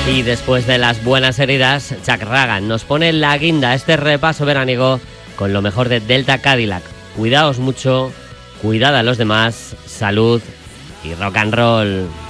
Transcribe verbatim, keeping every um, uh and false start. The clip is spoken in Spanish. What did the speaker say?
Y después de las buenas heridas, Chuck Ragan nos pone la guinda, este repaso veraniego con lo mejor de Delta Cadillac. Cuidaos mucho, cuidad a los demás, salud y rock and roll.